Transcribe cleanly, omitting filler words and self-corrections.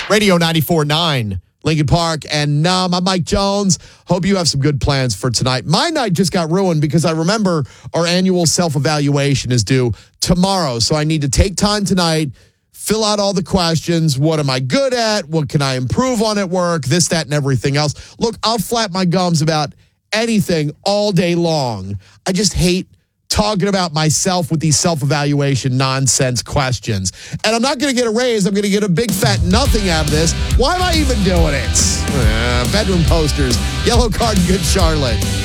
Radio 94.9, Lincoln Park. And I'm Mike Jones. Hope you have some good plans for tonight. My night just got ruined because I remember our annual self-evaluation is due tomorrow. So I need to take time tonight, fill out all the questions. What am I good at? What can I improve on at work? This, that, and everything else. Look, I'll flap my gums about anything all day long. I just hate talking about myself with these self-evaluation nonsense questions. And I'm not going to get a raise. I'm going to get a big fat nothing out of this. Why am I even doing it? Bedroom posters, Yellow Card, Good Charlotte.